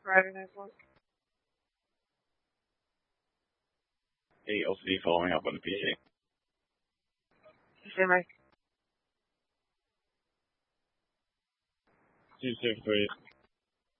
Friday night work. Hey, LCD following up on the PC. Say Mike. 263.